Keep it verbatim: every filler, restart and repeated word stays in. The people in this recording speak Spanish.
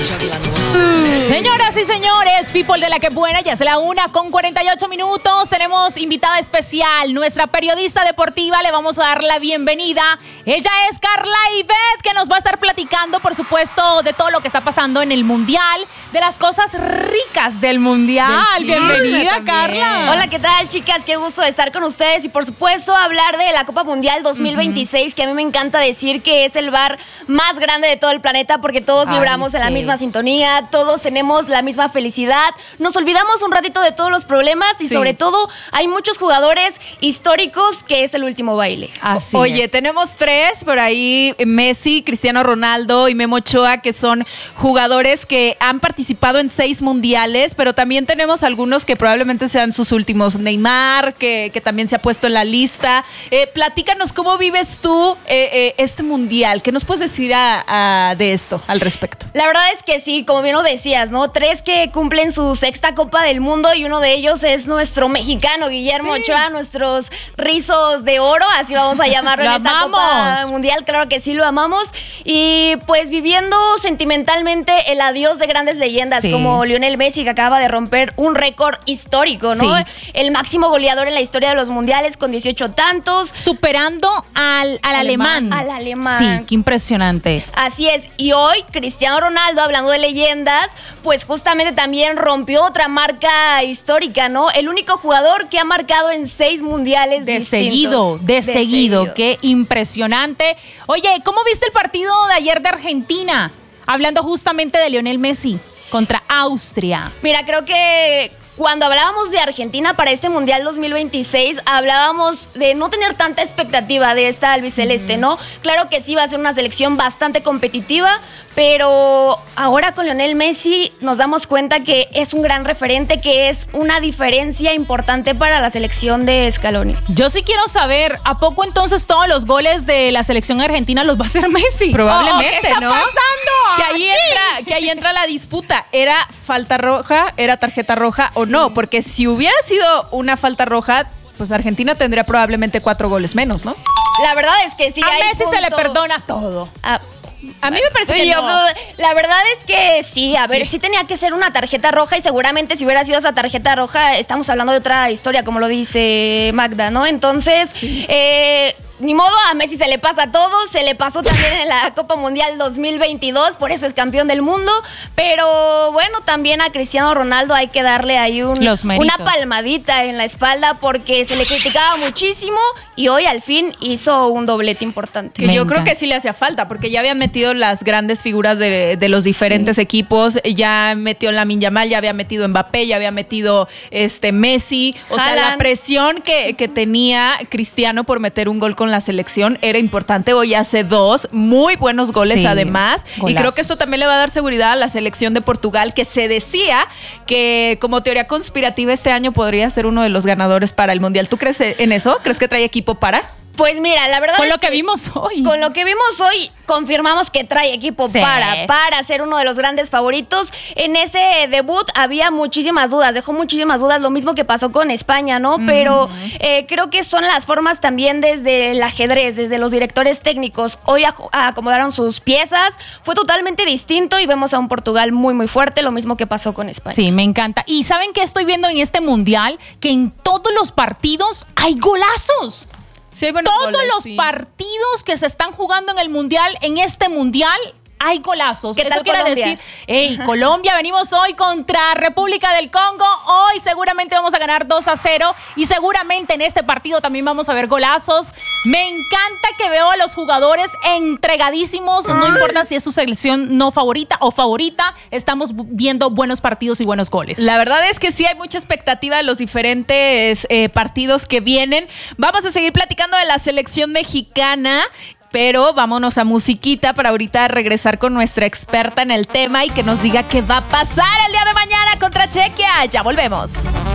Señoras y señores, people de la que buena, ya es la una con cuarenta y ocho minutos. Tenemos invitada especial, nuestra periodista deportiva. Le vamos a dar la bienvenida. Ella es Carla Ivette, que nos va a estar platicando, por supuesto, de todo lo que está pasando en el Mundial, de las cosas ricas del Mundial. Del Bienvenida, también. Carla. Hola, ¿qué tal, chicas? Qué gusto de estar con ustedes y, por supuesto, hablar de la Copa Mundial dos mil veintiséis, uh-huh. que a mí me encanta decir que es el bar más grande de todo el planeta porque todos Ay, vibramos sí. en la misma sintonía, todos tenemos la misma felicidad, nos olvidamos un ratito de todos los problemas y sí. sobre todo hay muchos jugadores históricos que es el último baile. Así Oye, es. tenemos tres por ahí, Messi, Cristiano Ronaldo y Memo Ochoa, que son jugadores que han participado en seis mundiales, pero también tenemos algunos que probablemente sean sus últimos. Neymar, que, que también se ha puesto en la lista. Eh, platícanos cómo vives tú eh, eh, este mundial. ¿Qué nos puedes decir a, a, de esto al respecto? La verdad es que sí, como bien lo decías, ¿no? Tres que cumplen su sexta Copa del Mundo y uno de ellos es nuestro mexicano, Guillermo sí. Ochoa, nuestros rizos de oro, así vamos a llamarlo en esta Copa Mundial. Claro que sí, lo amamos. Y pues viviendo sentimentalmente el adiós de grandes leyendas sí. como Lionel Messi, que acaba de romper un récord histórico, ¿no? Sí. El máximo goleador en la historia de los mundiales con dieciocho tantos. Superando al, al alemán. Al alemán. Sí, qué impresionante. Así es. Y hoy Cristiano Ronaldo, hablando de leyendas, pues justamente también rompió otra marca histórica, ¿no? El único jugador que ha marcado en seis mundiales de distintos. Seguido, de, de seguido, seguido. Qué impresionante. Oye, ¿cómo viste el partido de ayer de Argentina? Hablando justamente de Lionel Messi contra Austria. Mira, creo que cuando hablábamos de Argentina para este Mundial dos mil veintiséis, hablábamos de no tener tanta expectativa de esta albiceleste, ¿no? Claro que sí va a ser una selección bastante competitiva, pero ahora con Lionel Messi nos damos cuenta que es un gran referente, que es una diferencia importante para la selección de Scaloni. Yo sí quiero saber, ¿a poco entonces todos los goles de la selección argentina los va a hacer Messi? Probablemente, oh, ¿qué está ¿no? pasando? Que ahí entra, que ahí entra la disputa. ¿Era falta roja? ¿Era tarjeta roja o no? No, porque si hubiera sido una falta roja, pues Argentina tendría probablemente cuatro goles menos, ¿no? La verdad es que sí. A hay Messi punto... se le perdona todo. A, a mí me parece que yo, no. La verdad es que sí, a ver, sí. sí tenía que ser una tarjeta roja y seguramente si hubiera sido esa tarjeta roja, estamos hablando de otra historia, como lo dice Magda, ¿no? Entonces, sí. eh... ni modo, a Messi se le pasa todo, se le pasó también en la Copa Mundial dos mil veintidós, por eso es campeón del mundo, pero bueno, también a Cristiano Ronaldo hay que darle ahí un, una palmadita en la espalda porque se le criticaba muchísimo y hoy al fin hizo un doblete importante. Que yo creo que sí le hacía falta, porque ya habían metido las grandes figuras de, de los diferentes sí. equipos, ya metió Lamine Yamal, ya había metido Mbappé, ya había metido este Messi, o Haaland. sea, la presión que, que tenía Cristiano por meter un gol con la selección era importante. Hoy hace dos muy buenos goles sí, además golazos. Y creo que esto también le va a dar seguridad a la selección de Portugal, que se decía que como teoría conspirativa este año podría ser uno de los ganadores para el Mundial. ¿Tú crees en eso? ¿Crees que trae equipo para? Pues mira, la verdad con es lo que, que vimos hoy. Con lo que vimos hoy, confirmamos que trae equipo sí. para, para ser uno de los grandes favoritos. En ese debut había muchísimas dudas, dejó muchísimas dudas, lo mismo que pasó con España, ¿no? Mm. Pero eh, creo que son las formas también desde el ajedrez, desde los directores técnicos. Hoy acomodaron sus piezas, fue totalmente distinto y vemos a un Portugal muy, muy fuerte, lo mismo que pasó con España. Sí, me encanta. ¿Y saben qué estoy viendo en este Mundial? Que en todos los partidos hay golazos. Sí, hay Todos goles, los sí. partidos que se están jugando en el Mundial, en este Mundial, hay golazos. ¿Qué tal Eso quiere Colombia? decir, hey, Colombia, venimos hoy contra República del Congo. Hoy seguramente vamos a ganar dos a cero y seguramente en este partido también vamos a ver golazos. Me encanta que veo a los jugadores entregadísimos. No importa si es su selección no favorita o favorita, estamos viendo buenos partidos y buenos goles. La verdad es que sí hay mucha expectativa de los diferentes eh, partidos que vienen. Vamos a seguir platicando de la selección mexicana, pero vámonos a musiquita para ahorita regresar con nuestra experta en el tema y que nos diga qué va a pasar el día de mañana contra Chequia. Ya volvemos.